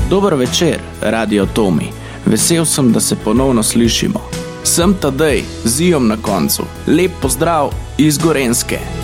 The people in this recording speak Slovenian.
Dober večer, Radio Tomi. Vesel sem, da se ponovno slišimo. Sem Tadej, z Ijom na koncu. Lep pozdrav iz Gorenjske.